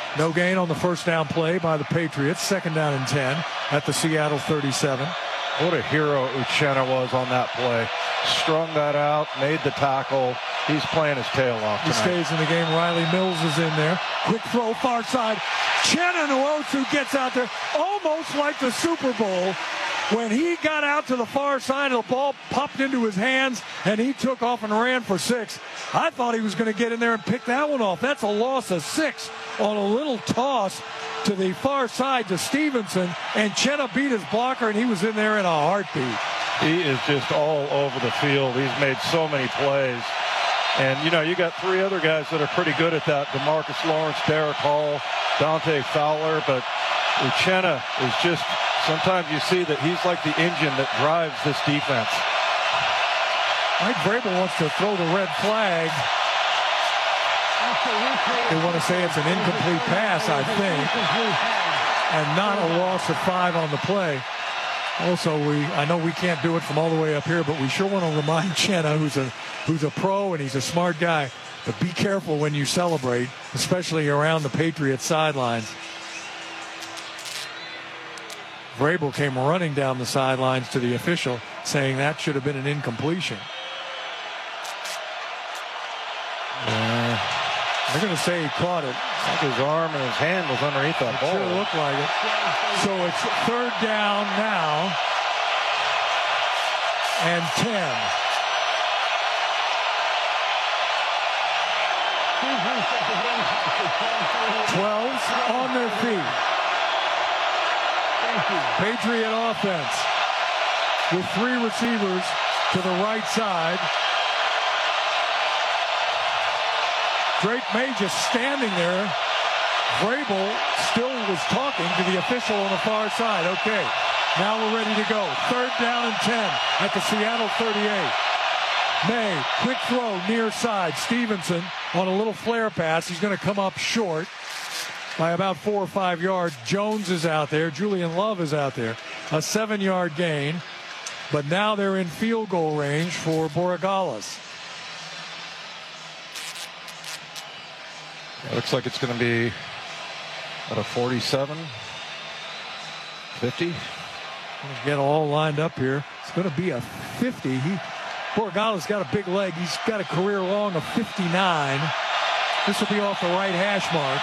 No gain on the first down play by the Patriots. Second down and 10 at the Seattle 37. What a hero Uchenna was on that play. Strung that out, made the tackle. He's playing his tail off tonight. He stays in the game. Riley Mills is in there. Quick throw, far side. Uchenna Nwosu gets out there almost like the Super Bowl. When he got out to the far side, the ball popped into his hands, and he took off and ran for 6. I thought he was going to get in there and pick that one off. That's a loss of 6 on a little toss to the far side to Stevenson, and Uchenna beat his blocker, and he was in there in a heartbeat. He is just all over the field. He's made so many plays. And, you got 3 other guys that are pretty good at that. DeMarcus Lawrence, Derek Hall, Dante Fowler. But Uchenna is just, sometimes you see that he's like the engine that drives this defense. Mike Vrabel wants to throw the red flag. They want to say it's an incomplete pass, I think. And not a loss of 5 on the play. Also, I know we can't do it from all the way up here, but we sure want to remind Uchenna, who's a pro and he's a smart guy, but be careful when you celebrate, especially around the Patriots sidelines. Vrabel came running down the sidelines to the official, saying that should have been an incompletion. They're going to say he caught it. I think his arm and his hand was underneath that ball. It sure looked like it. So it's third down now and 10. Twelves on their feet. Patriot offense with 3 receivers to the right side. Drake May just standing there. Vrabel still was talking to the official on the far side. Okay, now we're ready to go. Third down and 10 at the Seattle 38. May, quick throw near side. Stevenson on a little flare pass. He's going to come up short by about 4 or 5 yards. Jones is out there. Julian Love is out there. A 7-yard gain. But now they're in field goal range for Borregales. It looks like it's going to be at a 47, 50. Get all lined up here. It's going to be a 50. Borregales got a big leg. He's got a career long of 59. This will be off the right hash mark.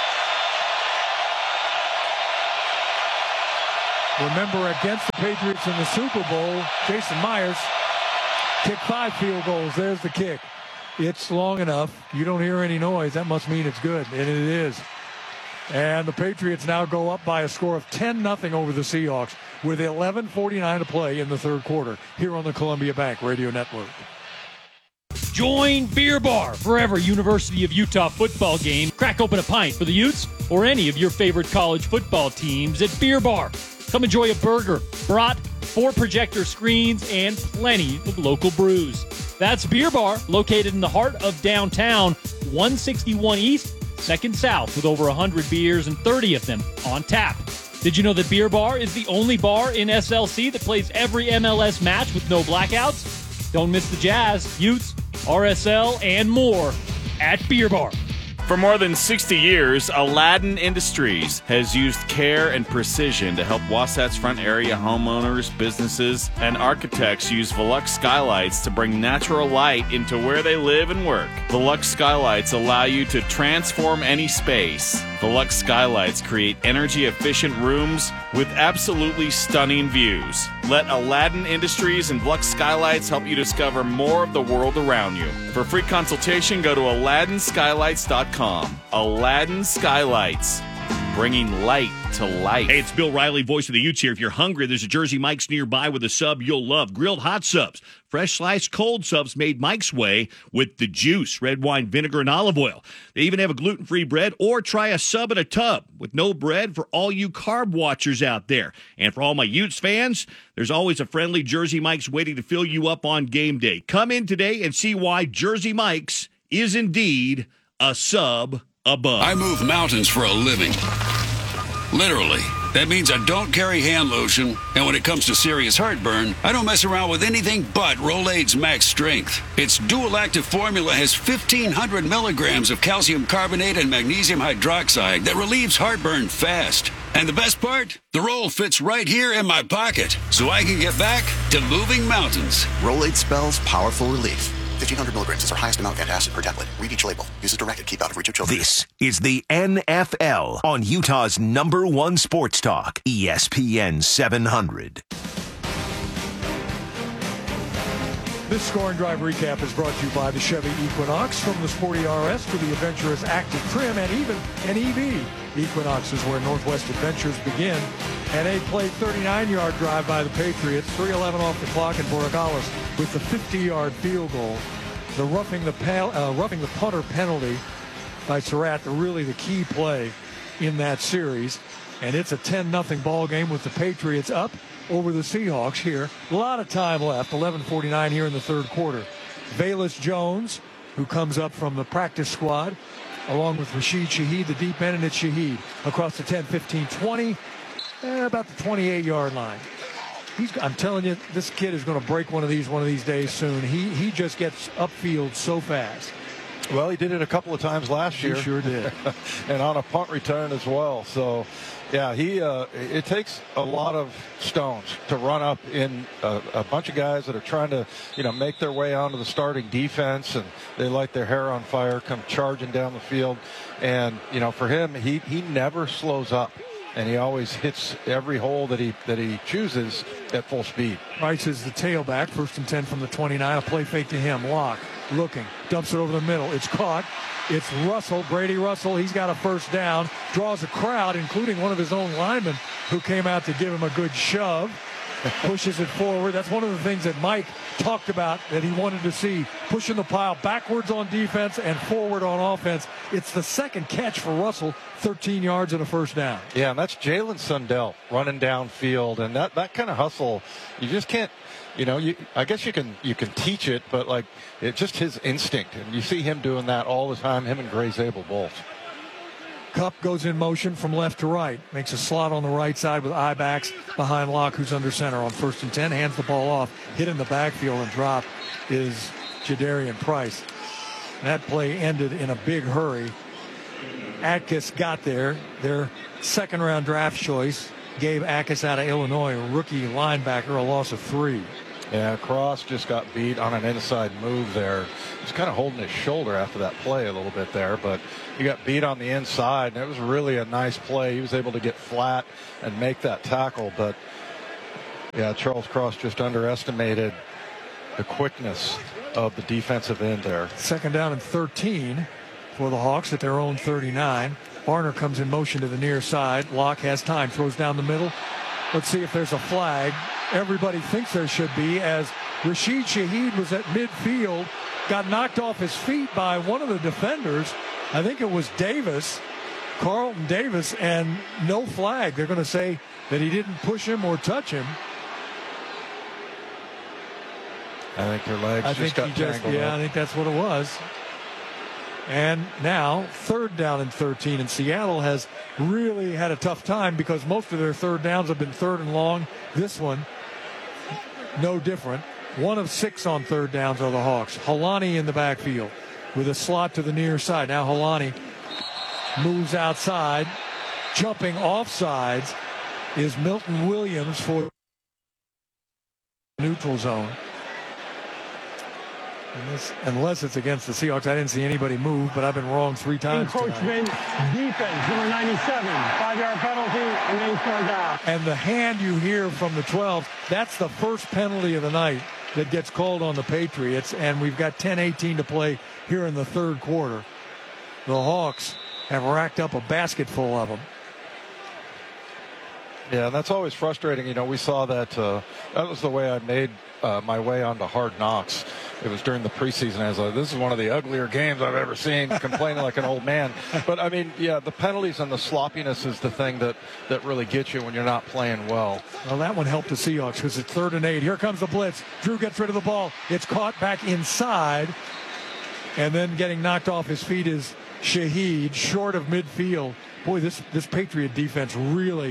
Remember, against the Patriots in the Super Bowl, Jason Myers kicked 5 field goals. There's the kick. It's long enough. You don't hear any noise. That must mean it's good, and it is. And the Patriots now go up by a score of 10-0 over the Seahawks with 11:49 to play in the third quarter here on the Columbia Bank Radio Network. Join Beer Bar for every University of Utah football game. Crack open a pint for the Utes or any of your favorite college football teams at Beer Bar. Come enjoy a burger, brat, 4 projector screens, and plenty of local brews. That's Beer Bar, located in the heart of downtown, 161 East, 2nd South, with over 100 beers and 30 of them on tap. Did you know that Beer Bar is the only bar in SLC that plays every MLS match with no blackouts? Don't miss the Jazz, Utes, RSL, and more at Beer Bar. For more than 60 years, Aladdin Industries has used care and precision to help Wasatch Front area homeowners, businesses, and architects use Velux skylights to bring natural light into where they live and work. Velux skylights allow you to transform any space. Velux skylights create energy-efficient rooms with absolutely stunning views. Let Aladdin Industries and Velux skylights help you discover more of the world around you. For free consultation, go to AladdinSkylights.com. Aladdin Skylights, bringing light to life. Hey, it's Bill Riley, voice of the Utes here. If you're hungry, there's a Jersey Mike's nearby with a sub you'll love. Grilled hot subs, fresh sliced cold subs made Mike's way with the juice, red wine, vinegar, and olive oil. They even have a gluten-free bread, or try a sub in a tub with no bread for all you carb watchers out there. And for all my Utes fans, there's always a friendly Jersey Mike's waiting to fill you up on game day. Come in today and see why Jersey Mike's is indeed a sub above. I move mountains for a living. Literally. That means I don't carry hand lotion, and when it comes to serious heartburn, I don't mess around with anything but Rolaids Max Strength. Its dual-active formula has 1,500 milligrams of calcium carbonate and magnesium hydroxide that relieves heartburn fast. And the best part? The roll fits right here in my pocket, so I can get back to moving mountains. Rolaids spells powerful relief. 1,500 milligrams is our highest amount of antacid per tablet. Read each label. Use as directed. Keep out of reach of children. This is the NFL on Utah's #1 sports talk, ESPN 700. This scoring drive recap is brought to you by the Chevy Equinox. From the sporty RS to the adventurous active trim and even an EV. Equinox is where Northwest adventures begin. And a play 39-yard drive by the Patriots. 3:11 off the clock, and Borregales with the 50-yard field goal. The roughing the punter penalty by Surratt, really the key play in that series. And it's a 10-0 ball game with the Patriots up over the Seahawks here. A lot of time left, 11:49 here in the third quarter. Velus Jones, who comes up from the practice squad, along with Rashid Shaheed, the deep end, and it's Shaheed across the 10, 15, 20, about the 28-yard line. I'm telling you, this kid is going to break one of these days soon. He just gets upfield so fast. Well, he did it a couple of times last year. He sure did. And on a punt return as well. So, yeah, it takes a lot of stones to run up in a bunch of guys that are trying to, make their way onto the starting defense, and they light their hair on fire, come charging down the field. And, for him, he never slows up. And he always hits every hole that he chooses at full speed. Price is the tailback, 1st and 10 from the 29. A play fake to him. Locke looking, dumps it over the middle. It's caught. It's Russell, Brady Russell. He's got a first down. Draws a crowd, including one of his own linemen, who came out to give him a good shove. Pushes it forward. That's one of the things that Mike talked about that he wanted to see. Pushing the pile backwards on defense and forward on offense. It's the second catch for Russell, 13 yards and a first down. Yeah, and that's Jalen Sundell running downfield. And that kind of hustle, you just can't, I guess you can teach it, but it's just his instinct. And you see him doing that all the time, him and Gray Zabel both. Cup goes in motion from left to right. Makes a slot on the right side with eye backs behind Locke, who's under center on 1st and 10. Hands the ball off. Hit in the backfield and drop is Jadarian Price. That play ended in a big hurry. Atkiss got there. Their second-round draft choice, Gabe Atkiss out of Illinois, a rookie linebacker, a loss of 3. Yeah, Cross just got beat on an inside move there. He's kind of holding his shoulder after that play a little bit there, but he got beat on the inside, and it was really a nice play. He was able to get flat and make that tackle, but yeah, Charles Cross just underestimated the quickness of the defensive end there. 2nd down and 13 for the Hawks at their own 39. Barner comes in motion to the near side. Locke has time, throws down the middle. Let's see if there's a flag. Everybody thinks there should be, as Rashid Shaheed was at midfield, got knocked off his feet by one of the defenders. I think it was Davis, Carlton Davis, and no flag. They're going to say that he didn't push him or touch him. I think their legs just got tangled up. I think that's what it was. And now 3rd down and 13, and Seattle has really had a tough time because most of their third downs have been 3rd and long. This one, no different. 1 of 6 on 3rd downs are the Hawks. Holani in the backfield with a slot to the near side. Now Holani moves outside. Jumping off sides is Milton Williams for neutral zone. Unless it's against the Seahawks. I didn't see anybody move, but I've been wrong 3 times Encroachment, defense, number 97, 5-yard penalty, and then 4 down. And the hand you hear from the 12, that's the first penalty of the night that gets called on the Patriots, and we've got 10:18 to play here in the third quarter. The Hawks have racked up a basket full of them. Yeah, that's always frustrating. We saw that that was the way I made my way onto Hard Knocks. It was during the preseason. I was like, this is one of the uglier games I've ever seen, complaining like an old man. But, I mean, yeah, the penalties and the sloppiness is the thing that really gets you when you're not playing well. Well, that one helped the Seahawks because it's 3rd and 8. Here comes the blitz. Drew gets rid of the ball. It's caught back inside. And then getting knocked off his feet is Shaheed, short of midfield. Boy, this Patriot defense really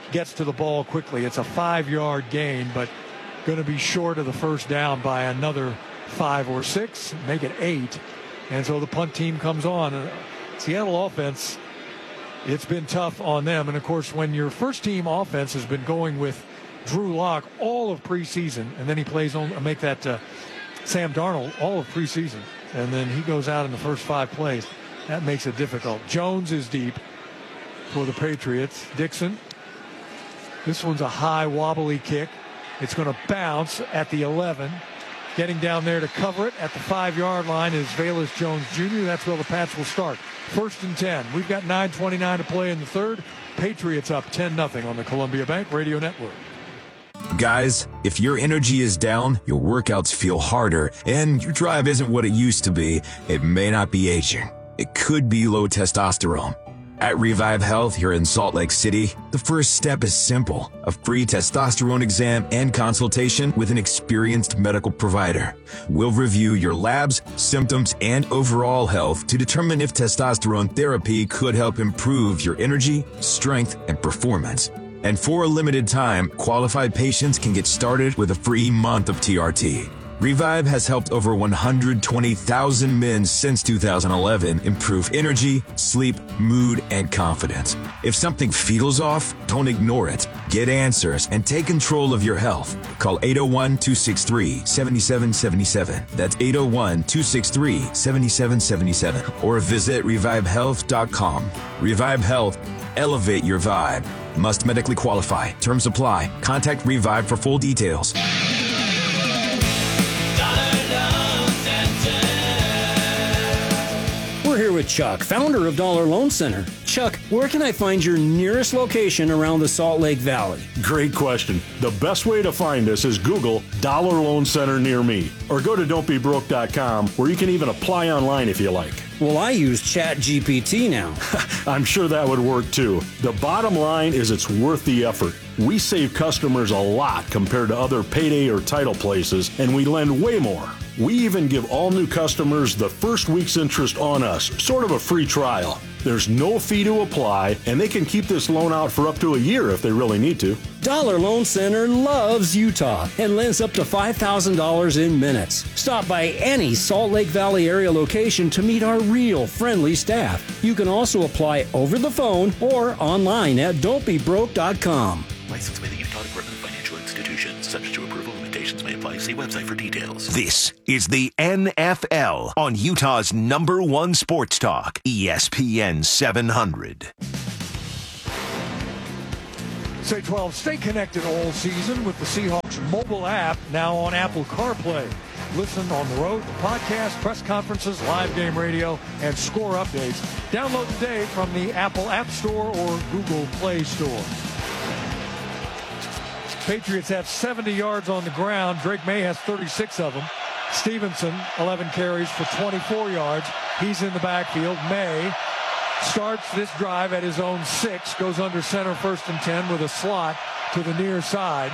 gets to the ball quickly. It's a 5-yard gain, but going to be short of the first down by another 5 or 6, make it 8. And so the punt team comes on. Seattle offense, it's been tough on them. And, of course, when your first-team offense has been going with Drew Lock all of preseason, and then he plays on make that Sam Darnold all of preseason, and then he goes out in the first 5 plays, that makes it difficult. Jones is deep for the Patriots. Dixon, this one's a high wobbly kick. It's going to bounce at the 11. Getting down there to cover it at the 5-yard line is Velus Jones Jr. That's where the Pats will start. 1st and 10. We've got 9:29 to play in the third. Patriots up 10-0 on the Columbia Bank Radio Network. Guys, if your energy is down, your workouts feel harder, and your drive isn't what it used to be, it may not be aging. It could be low testosterone. At Revive Health here in Salt Lake City, the first step is simple: a free testosterone exam and consultation with an experienced medical provider. We'll review your labs, symptoms, and overall health to determine if testosterone therapy could help improve your energy, strength, and performance. And for a limited time, qualified patients can get started with a free month of TRT. Revive has helped over 120,000 men since 2011 improve energy, sleep, mood, and confidence. If something feels off, don't ignore it. Get answers and take control of your health. Call 801-263-7777. That's 801-263-7777. Or visit revivehealth.com. Revive Health. Elevate your vibe. Must medically qualify. Terms apply. Contact Revive for full details. We're here with Chuck, founder of Dollar Loan Center. Chuck, where can I find your nearest location around the Salt Lake Valley? Great question. The best way to find us is Google Dollar Loan Center near me, or go to don'tbebroke.com, where you can even apply online if you like. Well, I use ChatGPT now. I'm sure that would work too. The bottom line is it's worth the effort. We save customers a lot compared to other payday or title places, and we lend way more. We even give all new customers the first week's interest on us, sort of a free trial. There's no fee to apply, and they can keep this loan out for up to a year if they really need to. Dollar Loan Center loves Utah and lends up to $5,000 in minutes. Stop by any Salt Lake Valley area location to meet our real friendly staff. You can also apply over the phone or online at don'tbebroke.com. Licensed by the Utah Department of Financial Institutions. Subject to approval, limitations may apply. See website for details. This is the NFL on Utah's #1 sports talk, ESPN 700. Say 12, stay connected all season with the Seahawks mobile app, now on Apple CarPlay. Listen on the road, podcast, press conferences, live game radio, and score updates. Download today from the Apple App Store or Google Play Store. Patriots have 70 yards on the ground. Drake May has 36 of them. Stevenson, 11 carries for 24 yards. He's in the backfield. May starts this drive at his own 6, goes under center 1st and 10 with a slot to the near side.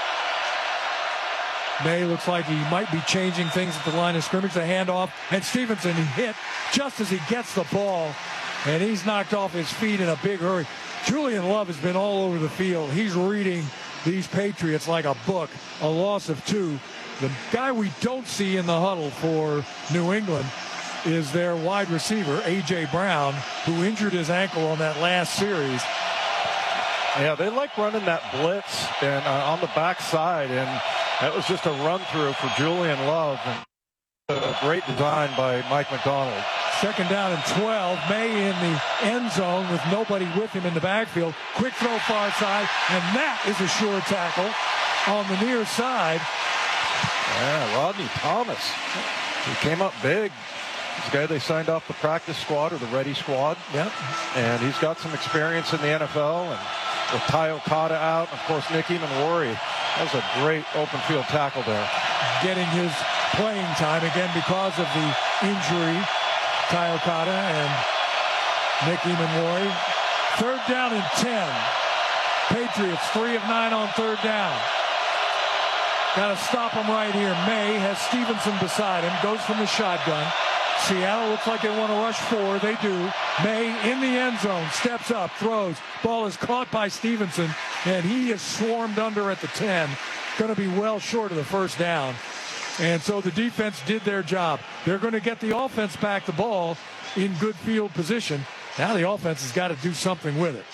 May looks like he might be changing things at the line of scrimmage. The handoff, and Stevenson hit just as he gets the ball, and he's knocked off his feet in a big hurry. Julian Love has been all over the field. He's reading these Patriots like a book. A loss of 2. The guy we don't see in the huddle for New England is their wide receiver, A.J. Brown, who injured his ankle on that last series. Yeah, they like running that blitz and on the backside, and that was just a run-through for Julian Love. And a great design by Mike McDonald. 2nd down and 12. May in the end zone with nobody with him in the backfield. Quick throw far side, and that is a sure tackle on the near side. Yeah, Rodney Thomas. He came up big. He's the guy they signed off the practice squad or the ready squad. Yep. And he's got some experience in the NFL. And with Ty Okada out, and of course, Nick Eamon-Worry. That was a great open field tackle there. Getting his playing time again because of the injury. Ty Okada and Nick Eamon-Worry. 3rd down and 10. Patriots 3 of 9 on 3rd down. Got to stop him right here. May has Stevenson beside him. Goes from the shotgun. Seattle looks like they want to rush forward. They do. May in the end zone, steps up, throws. Ball is caught by Stevenson, and he is swarmed under at the 10. Going to be well short of the first down. And so the defense did their job. They're going to get the offense back the ball in good field position. Now the offense has got to do something with it.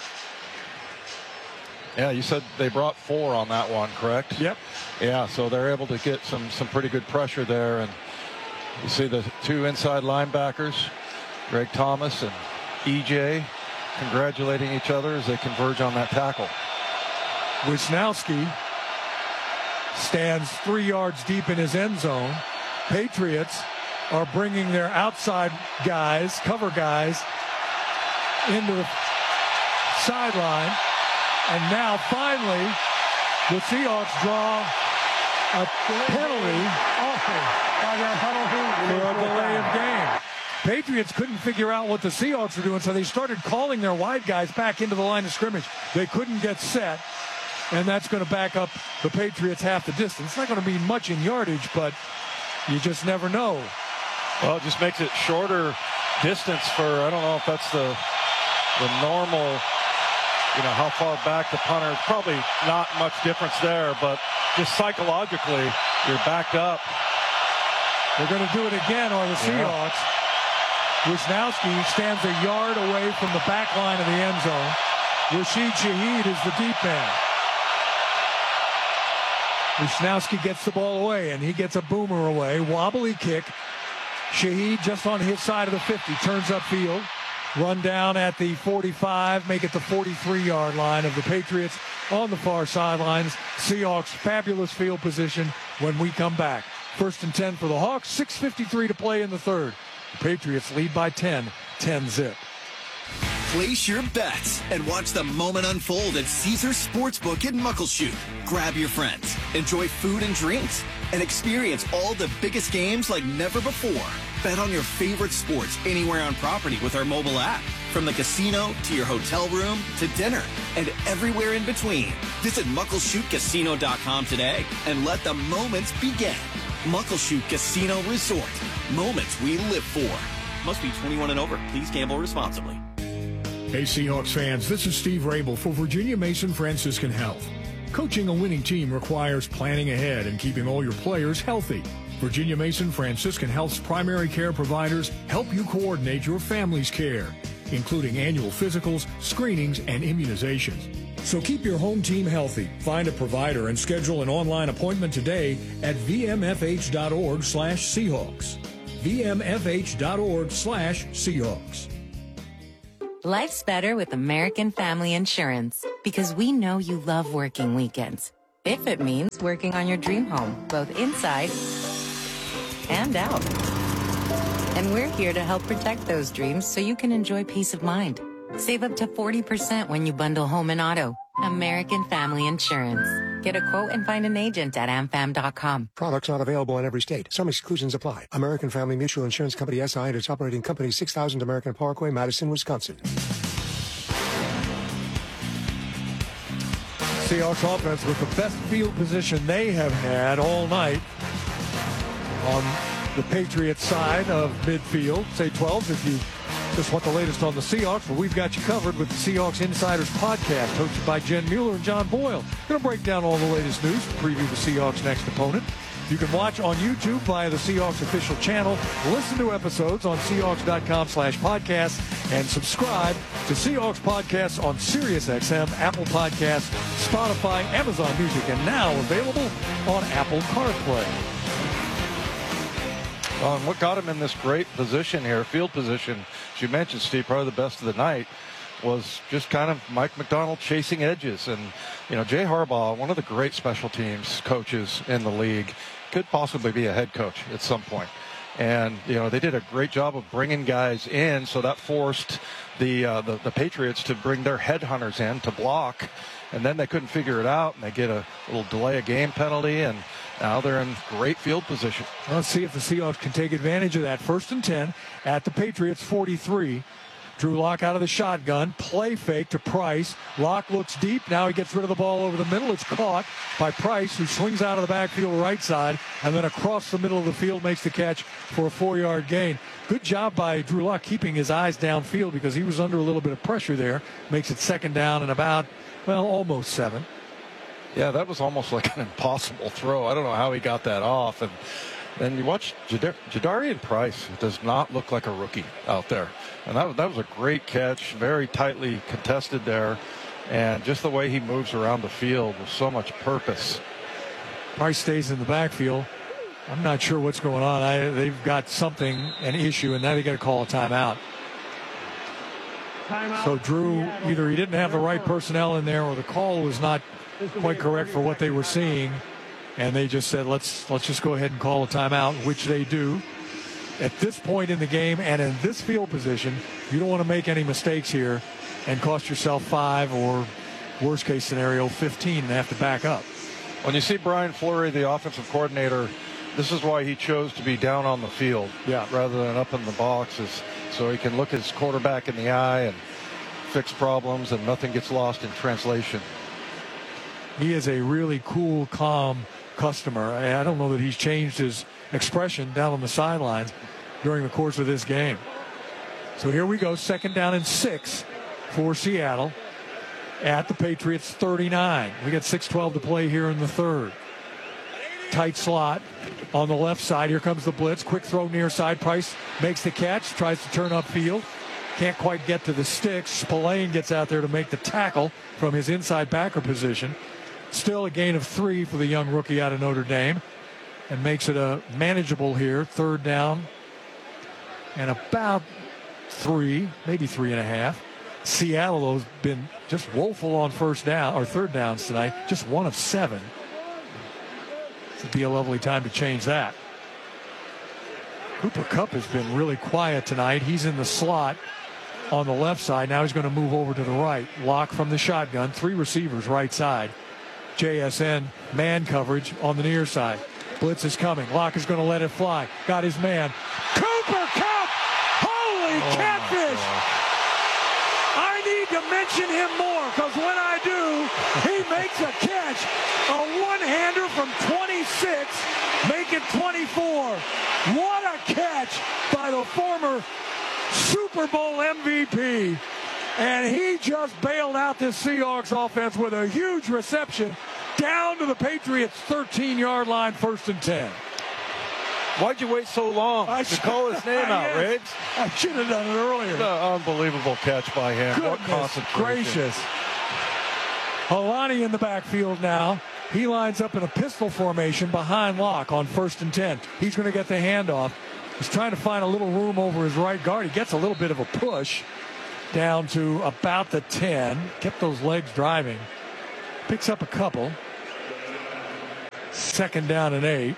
Yeah, you said they brought 4 on that one, correct? Yep. Yeah, so they're able to get some pretty good pressure there. And you see the 2 inside linebackers, Greg Thomas and EJ, congratulating each other as they converge on that tackle. Wisnowski stands 3 yards deep in his end zone. Patriots are bringing their outside guys, cover guys, into the sideline. And now, finally, the Seahawks draw a penalty for a delay of game. Patriots couldn't figure out what the Seahawks were doing, so they started calling their wide guys back into the line of scrimmage. They couldn't get set, and that's going to back up the Patriots half the distance. It's not going to be much in yardage, but you just never know. Well, it just makes it shorter distance for, I don't know if that's the normal, how far back the punter. It's probably not much difference there, but just psychologically, you're backed up. They're going to do it again, or the Seahawks. Wisnowski stands a yard away from the back line of the end zone. Rashid Shaheed is the deep man. Wisnowski gets the ball away, and he gets a boomer away. Wobbly kick. Shaheed just on his side of the 50, turns upfield. Run down at the 45, make it the 43-yard line of the Patriots on the far sidelines. Seahawks, fabulous field position when we come back. 1st and 10 for the Hawks, 6:53 to play in the third. The Patriots lead by 10-zip. Place your bets and watch the moment unfold at Caesars Sportsbook in Muckleshoot. Grab your friends, enjoy food and drinks, and experience all the biggest games like never before. Bet on your favorite sports anywhere on property with our mobile app. From the casino to your hotel room to dinner and everywhere in between. Visit MuckleshootCasino.com today and let the moments begin. Muckleshoot Casino Resort. Moments we live for. Must be 21 and over. Please gamble responsibly. Hey Seahawks fans, this is Steve Rabel for Virginia Mason Franciscan Health. Coaching a winning team requires planning ahead and keeping all your players healthy. Virginia Mason Franciscan Health's primary care providers help you coordinate your family's care, including annual physicals, screenings, and immunizations. So keep your home team healthy. Find a provider and schedule an online appointment today at vmfh.org/Seahawks. vmfh.org/Seahawks. Life's better with American Family Insurance because we know you love working weekends. If it means working on your dream home, both inside and out. And we're here to help protect those dreams so you can enjoy peace of mind. Save up to 40% when you bundle home and auto. American Family Insurance. Get a quote and find an agent at amfam.com. Products not available in every state. Some exclusions apply. American Family Mutual Insurance Company SI and its operating company 6000 American Parkway, Madison, Wisconsin. Seahawks offense with the best field position they have had all night on the Patriots side of midfield. Say 12 if you just want the latest on the Seahawks, but we've got you covered with the Seahawks Insiders podcast, hosted by Jen Mueller and John Boyle. Going to break down all the latest news, preview the Seahawks' next opponent. You can watch on YouTube via the Seahawks official channel, listen to episodes on Seahawks.com/podcast, and subscribe to Seahawks podcasts on SiriusXM, Apple Podcasts, Spotify, Amazon Music, and now available on Apple CarPlay. What got him in this great position here, field position, as you mentioned, Steve, probably the best of the night, was just kind of Mike Macdonald chasing edges. And, Jay Harbaugh, one of the great special teams coaches in the league, could possibly be a head coach at some point. And, they did a great job of bringing guys in, so that forced the Patriots to bring their headhunters in to block. And then they couldn't figure it out, and they get a little delay of game penalty, and now they're in great field position. Let's see if the Seahawks can take advantage of that. 1st and 10 at the Patriots 43. Drew Lock out of the shotgun. Play fake to Price. Lock looks deep. Now he gets rid of the ball over the middle. It's caught by Price, who swings out of the backfield right side, and then across the middle of the field makes the catch for a 4-yard gain. Good job by Drew Lock keeping his eyes downfield because he was under a little bit of pressure there. Makes it 2nd down and about, almost 7. Yeah, that was almost like an impossible throw. I don't know how he got that off. And then you watch Jadarian Price does not look like a rookie out there. And that was a great catch, very tightly contested there. And just the way he moves around the field with so much purpose. Price stays in the backfield. I'm not sure what's going on. They've got an issue, and now they got to call a timeout. So Drew, either he didn't have the right personnel in there, or the call was not quite correct for what they were seeing, and they just said, let's just go ahead and call a timeout, which they do. At this point in the game and in this field position, you don't want to make any mistakes here and cost yourself 5 or, worst case scenario, 15 and have to back up. When you see Brian Fleury, the offensive coordinator, this is why he chose to be down on the field rather than up in the boxes, so he can look his quarterback in the eye and fix problems and nothing gets lost in translation. He is a really cool, calm customer. I don't know that he's changed his expression down on the sidelines during the course of this game. So here we go, 2nd down and 6 for Seattle at the Patriots 39. We got 6:12 to play here in the 3rd. Tight slot on the left side. Here comes the blitz. Quick throw near side. Price makes the catch, tries to turn upfield. Can't quite get to the sticks. Spillane gets out there to make the tackle from his inside backer position. Still a gain of 3 for the young rookie out of Notre Dame, and makes it a manageable here. 3rd down and about 3, maybe 3.5. Seattle has been just woeful on 3rd downs tonight. Just 1 of 7. It'd be a lovely time to change that. Cooper Kupp has been really quiet tonight. He's in the slot on the left side. Now he's going to move over to the right. Lock from the shotgun. 3 receivers right side. JSN man coverage on the near side. Blitz is coming. Lock is going to let it fly. Got his man. Cooper Kupp! Holy catfish! I need to mention him more, because when I do, he makes a catch. A one-hander from 26, make it 24. What a catch by the former Super Bowl MVP. And he just bailed out this Seahawks offense with a huge reception down to the Patriots' 13-yard line, 1st and 10. Why'd you wait so long to call his name out, Riggs? I should have done it earlier. Unbelievable catch by him. Goodness what concentration. Gracious. Holani in the backfield now. He lines up in a pistol formation behind Lock on 1st and 10. He's going to get the handoff. He's trying to find a little room over his right guard. He gets a little bit of a push down to about the 10. Kept those legs driving. Picks up a couple. 2nd down and 8.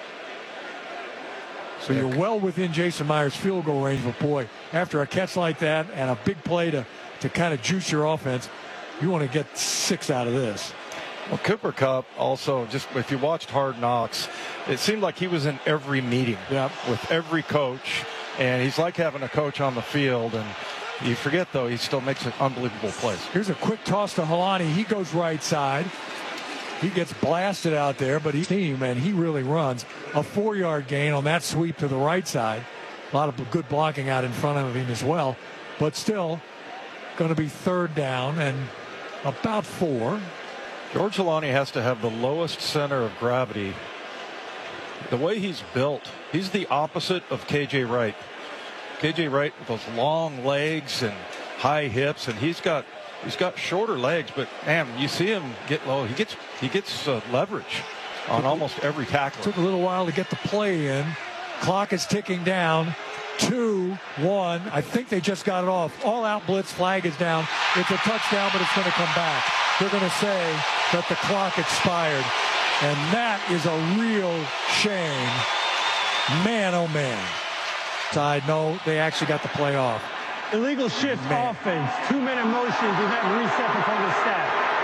So you're well within Jason Myers' field goal range. But boy, after a catch like that and a big play to kind of juice your offense, you want to get 6 out of this. Well, Cooper Kupp also, just if you watched Hard Knocks, it seemed like he was in every meeting with every coach. And he's like having a coach on the field. And you forget, though, he still makes an unbelievable plays. Here's a quick toss to Holani. He goes right side. He gets blasted out there, but he really runs. A 4-yard gain on that sweep to the right side. A lot of good blocking out in front of him as well. But still, going to be 3rd down and about 4. George Holani has to have the lowest center of gravity. The way he's built, he's the opposite of KJ Wright. KJ Wright with those long legs and high hips, and he's got shorter legs, but man, you see him get low. He gets leverage on almost every tackle. Took a little while to get the play in. Clock is ticking down. 2-1. I think they just got it off. All out blitz, flag is down. It's a touchdown, but it's going to come back. They're going to say that the clock expired, and that is a real shame. Man, oh man. Side, no, they actually got the play off. Illegal shift offense. 2-minute motion. Do not reset before the snap.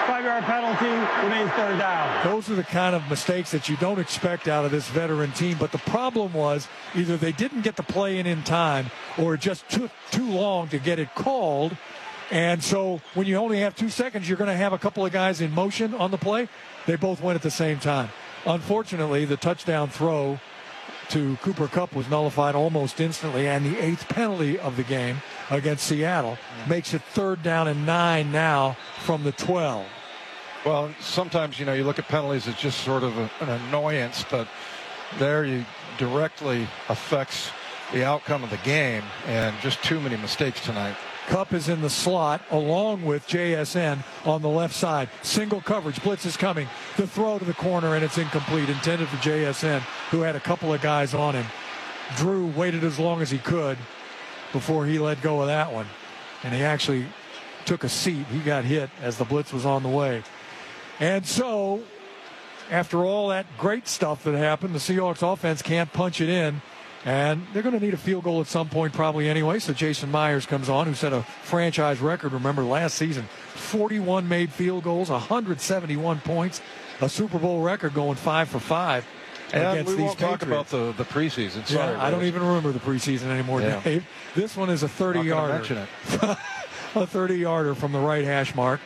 5-yard penalty, remains third down. Those are the kind of mistakes that you don't expect out of this veteran team. But the problem was either they didn't get the play in time or it just took too long to get it called. And so when you only have 2 seconds, you're going to have a couple of guys in motion on the play. They both went at the same time. Unfortunately, the touchdown throw to Cooper Kupp was nullified almost instantly, and the 8th penalty of the game against Seattle makes it 3rd down and 9 now from the 12. Well, sometimes, you look at penalties as just sort of an annoyance, but there you directly affects the outcome of the game, and just too many mistakes tonight. Kupp is in the slot along with JSN on the left side. Single coverage. Blitz is coming. The throw to the corner, and it's incomplete. Intended for JSN, who had a couple of guys on him. Drew waited as long as he could before he let go of that one. And he actually took a seat. He got hit as the blitz was on the way. And so, after all that great stuff that happened, the Seahawks offense can't punch it in. And they're going to need a field goal at some point probably anyway. So Jason Myers comes on, who set a franchise record. Remember, last season, 41 made field goals, 171 points, a Super Bowl record going 5 for 5 against these Patriots. Talk about the preseason. Sorry, I don't even remember the preseason anymore, Dave. This one is a 30-yarder. Mention it. A 30-yarder from the right hash mark.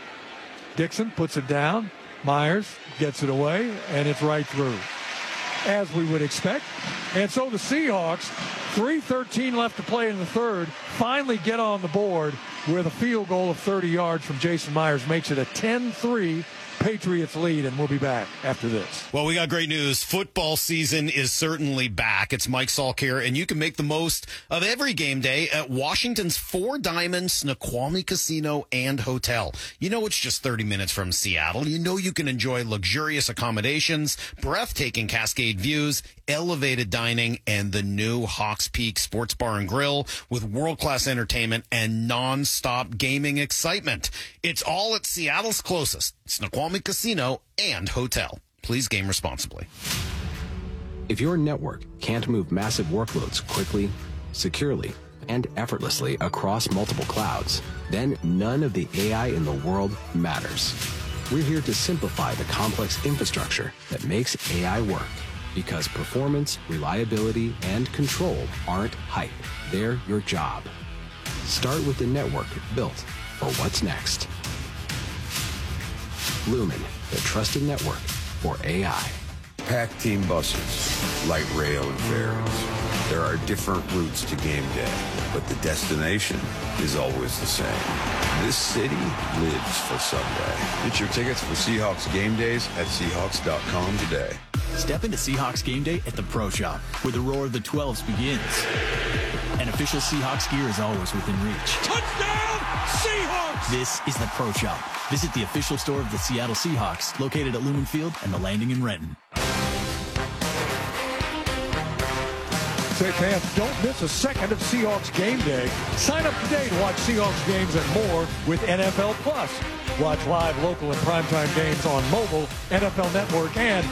Dixon puts it down. Myers gets it away, and it's right through, as we would expect. And so the Seahawks, 3:13 left to play in the third, finally get on the board with a field goal of 30 yards from Jason Myers, makes it a 10-3 Patriots lead, and we'll be back after this. Well, we got great news. Football season is certainly back. It's Mike Salk here, and you can make the most of every game day at Washington's Four Diamond Snoqualmie Casino and Hotel. You know it's just 30 minutes from Seattle. You know you can enjoy luxurious accommodations, breathtaking Cascade views, elevated dining, and the new Hawks Peak Sports Bar and Grill with world-class entertainment and non-stop gaming excitement. It's all at Seattle's closest, Snoqualmie Casino and Hotel. Please game responsibly. If your network can't move massive workloads quickly, securely, and effortlessly across multiple clouds, then none of the AI in the world matters. We're here to simplify the complex infrastructure that makes AI work, because performance, reliability, and control aren't hype. They're your job. Start with the network built for what's next. Lumen, the trusted network for AI. Packed team buses, light rail and ferries. There are different routes to game day, but the destination is always the same. This city lives for Sunday. Get your tickets for Seahawks game days at Seahawks.com today. Step into Seahawks game day at the Pro Shop, where the roar of the 12s begins. And official Seahawks gear is always within reach. Touchdown, Seahawks! This is the Pro Shop. Visit the official store of the Seattle Seahawks, located at Lumen Field and the Landing in Renton. Say, fans, don't miss a second of Seahawks game day. Sign up today to watch Seahawks games and more with NFL Plus. Watch live, local, and primetime games on mobile, NFL Network, and